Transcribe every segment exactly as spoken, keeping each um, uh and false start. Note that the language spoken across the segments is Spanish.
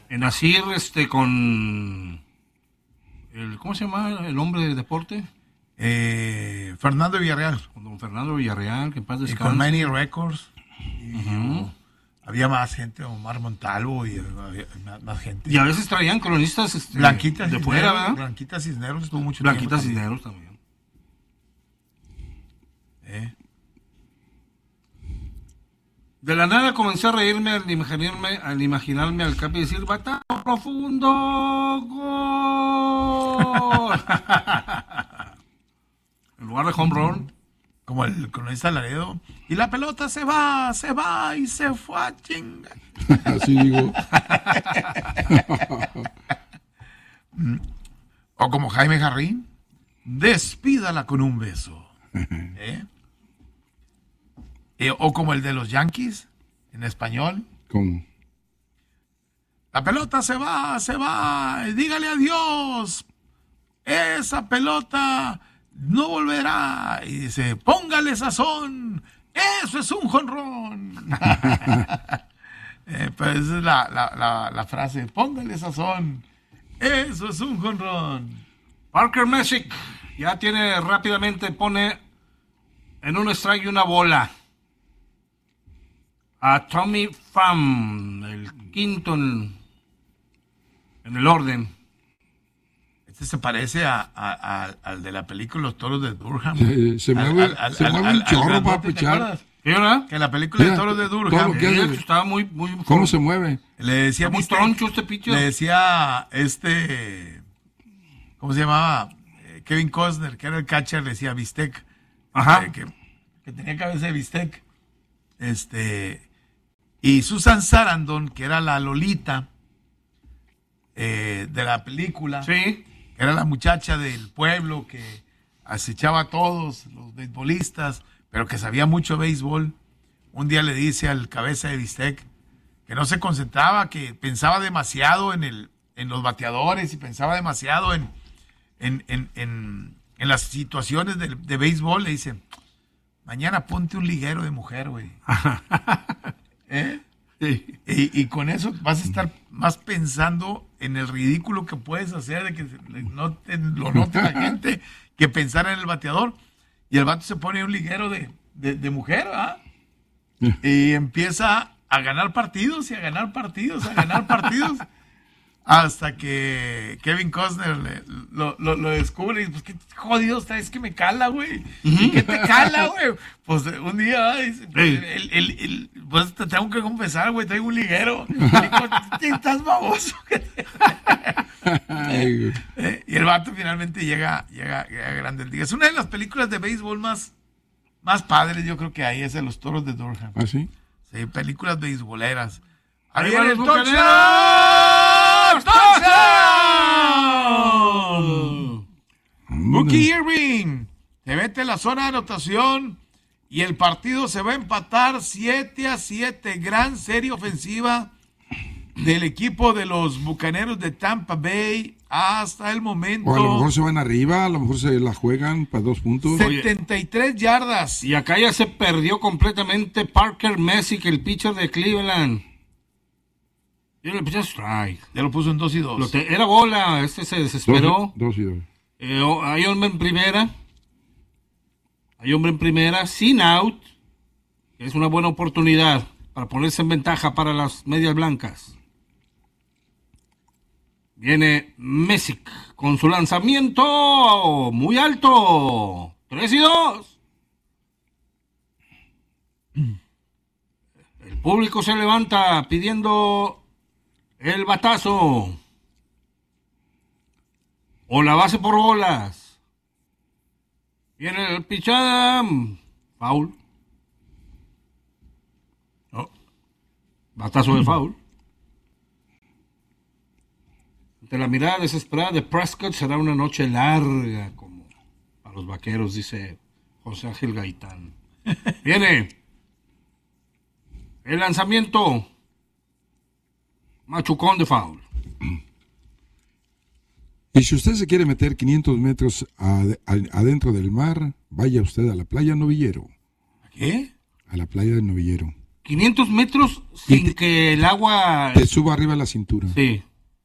En Asir, este, con... El, ¿cómo se llama el hombre de deporte? Eh, Fernando Villarreal. Con don Fernando Villarreal, que en paz Y descanse. con Manny Records. Y, Uh-huh. Había más gente, Omar Montalvo y había más, más gente. Y a veces traían cronistas este, Blanquita de Cisneros, fuera, ¿verdad? Blanquita Cisneros estuvo mucho Blanquita tiempo. Cisneros también. Eh. De la nada comencé a reírme al imaginarme al, imaginarme al Capi decir batazo profundo, gol. En lugar de home run. Como el cronista Laredo. Y la pelota se va, se va y se fue a chinga. Así digo. O como Jaime Jarrín. Despídala con un beso. ¿Eh? Eh, o como el de los Yankees, en español. ¿Cómo? La pelota se va, se va. Dígale adiós. Esa pelota no volverá. Y dice, póngale sazón. Eso es un jonrón. eh, pues esa es la, la, la, la frase. Póngale sazón. Eso es un jonrón. Parker Messick ya tiene rápidamente, pone en un strike una bola a Tommy Pham, el quinto en, en el orden. Este se parece a, a, a, al de la película Los Toros de Durham. Se, se mueve, Al- al- se al- mueve al- un chorro al para grandote, ¿te pichar. acuerdas? ¿Sí, verdad? Que la película de Mira, Toros de todo Durham. lo que hace. Sí, estaba muy, muy, ¿Cómo se mueve? Le decía está muy Bistec, troncho este pitcher. le decía este, ¿cómo se llamaba? Eh, Kevin Costner, que era el catcher, le decía Bistec. Ajá. Eh, que, que tenía cabeza de bistec. Este, y Susan Sarandon, que era la Lolita eh, de la película, Sí. era la muchacha del pueblo que acechaba a todos los beisbolistas, pero que sabía mucho de béisbol. Un día le dice al cabeza de bistec que no se concentraba, que pensaba demasiado en el, en los bateadores y pensaba demasiado en, en, en, en, en las situaciones de, de béisbol. Le dice, mañana ponte un liguero de mujer, güey. ¿Eh? Sí. Y, y con eso vas a estar más pensando en el ridículo que puedes hacer, de que no te, lo note la gente, que pensar en el bateador. Y el vato se pone un liguero de, de, de mujer, ¿ah? Y empieza a ganar partidos y a ganar partidos, a ganar partidos. Hasta que Kevin Costner le- lo, lo, lo descubre y pues qué jodido está, es que me cala, güey. ¿Y qué te cala, güey? Pues un día, ay, el, el, el, el- pues te tengo que confesar, güey, traigo un liguero. Y digo, estás baboso. Ay, güey. Eh, y el vato finalmente llega, llega, llega a Grandes Ligas. Es una de las películas de béisbol más, más padres, yo creo que hay, es de Los Toros de Durham. ¿Ah, sí? Sí, películas beisboleras. Ahí Ahí van viene el los touchdown. ¡Touchdown! Bucky Irving te mete en la zona de anotación y el partido se va a empatar siete a siete. Gran serie ofensiva del equipo de los Bucaneros de Tampa Bay hasta el momento. O a lo mejor se van arriba, a lo mejor se la juegan para dos puntos. setenta y tres yardas. Y acá ya se perdió completamente Parker Messick, el pitcher de Cleveland. Y le pitcher strike. Ya lo puso en dos y dos. Lo te- era bola, este se desesperó. Dos, dos y dos. Eh, o- hay hombre en primera. Hay hombre en primera, sin out. Es una buena oportunidad para ponerse en ventaja para las medias blancas. Viene Messick con su lanzamiento muy alto. Tres y dos. El público se levanta pidiendo el batazo. O la base por bolas. Viene el pichada. Foul. No. Batazo de foul. Ante la mirada desesperada de Prescott será una noche larga como a los vaqueros, dice José Ángel Gaitán. Viene el lanzamiento. Machucón de foul. Y si usted se quiere meter quinientos metros ad- al- adentro del mar, vaya usted a la playa Novillero. ¿Qué? A la playa del Novillero. quinientos metros Y sin te- que el agua... Te suba arriba de la cintura. Sí.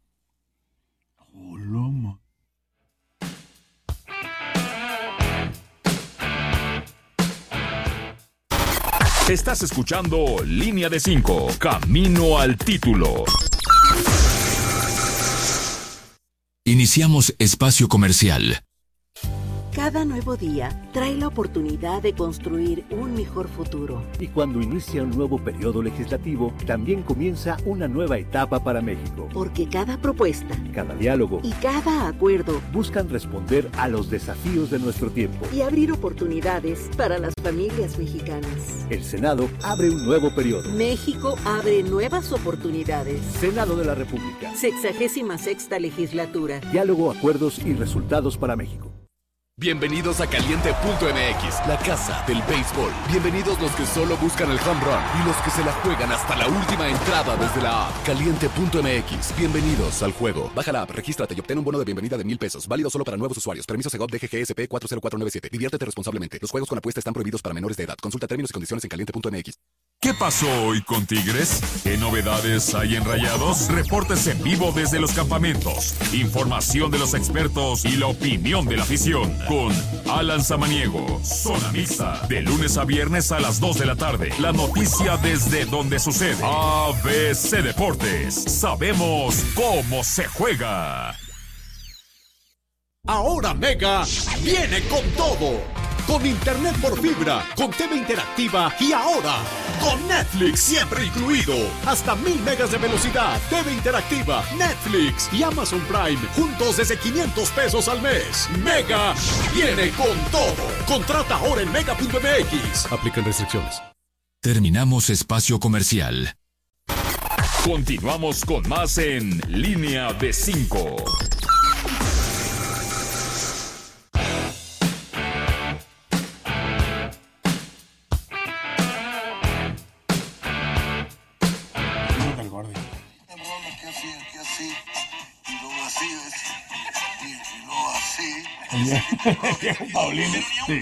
Estás escuchando Línea de cinco, Camino al título. Iniciamos espacio comercial. Cada nuevo día trae la oportunidad de construir un mejor futuro. Y cuando inicia un nuevo periodo legislativo, también comienza una nueva etapa para México. Porque cada propuesta Cada diálogo y cada acuerdo buscan responder a los desafíos de nuestro tiempo. y abrir oportunidades para las familias mexicanas. El Senado abre un nuevo periodo. México abre nuevas oportunidades. Senado de la República. Sexagésima sexta legislatura. Diálogo, acuerdos y resultados para México. Bienvenidos a Caliente punto M X, la casa del béisbol. Bienvenidos los que solo buscan el home run y los que se la juegan hasta la última entrada desde la app. Caliente punto M X. Bienvenidos al juego. Baja la app, regístrate y obtén un bono de bienvenida de mil pesos. Válido solo para nuevos usuarios. Permiso Segov D G G S P cuatro cero cuatro nueve siete. Diviértete responsablemente. Los juegos con apuesta están prohibidos para menores de edad. Consulta términos y condiciones en caliente punto M X. ¿Qué pasó hoy con Tigres? ¿Qué novedades hay en Rayados? Reportes en vivo desde los campamentos, información de los expertos y la opinión de la afición. Con Alan Samaniego, Zona Mixta, de lunes a viernes a las dos de la tarde. La noticia desde donde sucede. A B C Deportes. Sabemos cómo se juega. Ahora Mega viene con todo. Con internet por fibra, con T V interactiva y ahora con Netflix siempre incluido. Hasta mil megas de velocidad, T V interactiva, Netflix y Amazon Prime juntos desde quinientos pesos al mes. Mega viene con todo. Contrata ahora en mega punto M X. Aplican restricciones. Terminamos espacio comercial. Continuamos con más en Línea de cinco. Paulino. Sí.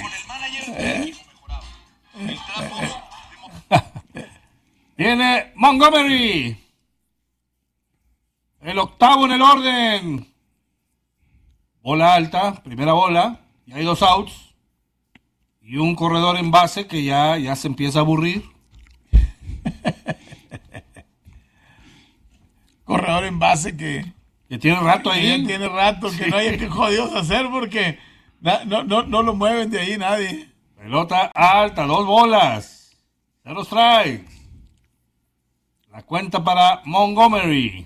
Viene Montgomery. El octavo en el orden. Bola alta, primera bola. Y hay dos outs. Y un corredor en base que ya, ya se empieza a aburrir. Corredor en base que... Que tiene rato que ahí. ya tiene rato que Sí. no hay que jodidos hacer porque na- no, no, no lo mueven de ahí nadie. Pelota alta, dos bolas. Cero strikes. La cuenta para Montgomery.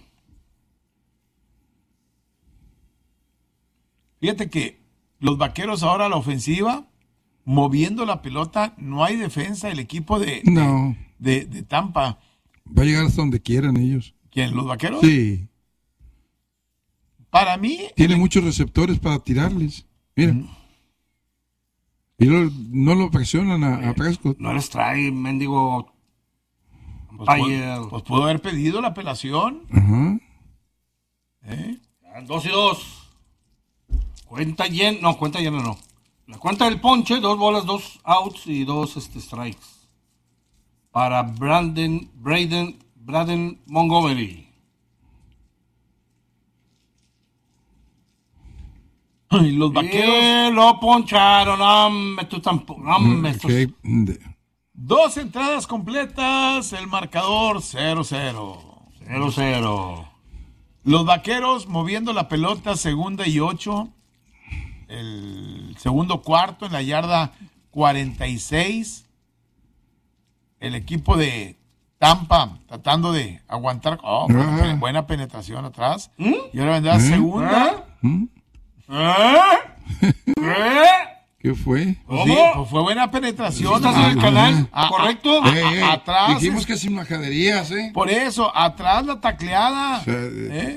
Fíjate que los Vaqueros ahora a la ofensiva, moviendo la pelota, no hay defensa. El equipo de, de, No. de, de Tampa. Va a llegar hasta donde quieran ellos. ¿Quién? ¿Los Vaqueros? Sí. Para mí, Tiene muchos receptores para tirarles. Mira. Y lo- no lo presionan a, a Prescott. No eres strike, mendigo. pues, Umpire. pu- pues pudo haber pedido la apelación. Ajá. ¿eh? Dos y dos. Cuenta llena. No, cuenta llena no. La cuenta del ponche, dos bolas, dos outs y dos este, strikes. Para Brandon, Braden, Braden Montgomery. Y los Vaqueros, Y lo poncharon, hombre, tú tampoco. Hombre, estos- Ok, de- dos entradas completas, el marcador cero cero. cero cero. Los Vaqueros moviendo la pelota segunda y ocho. El segundo cuarto en la yarda cuarenta y seis. El equipo de Tampa tratando de aguantar. Oh, buena, Ah. pe- buena penetración atrás. Y ahora vendrá segunda. ¿Mm? ¿Eh? ¿Eh? ¿Qué fue? Pues sí, ¿Cómo? pues fue buena penetración. ¿Estás en el Ah, canal? ah, ¿Correcto? ah, Eh, eh, ah, atrás. Dijimos es- que sin majaderías, ¿eh? Por eso, atrás la tacleada. O sea, eh, ¿Eh?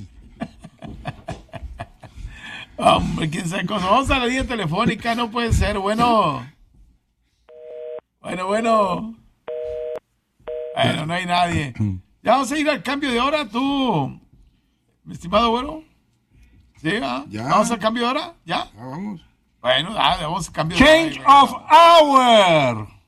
Hombre, quién sabe cómo. Vamos a la línea telefónica, no puede ser. Bueno. Bueno, bueno. Bueno, no hay nadie. Ya vamos a ir al cambio de hora, tú. Mi estimado güero. ¿Sí? ¿ah? Ya. ¿Vamos al cambio de hora? ¿Ya? ah, vamos. Bueno, ah, vamos al cambio de hora. Change of hour.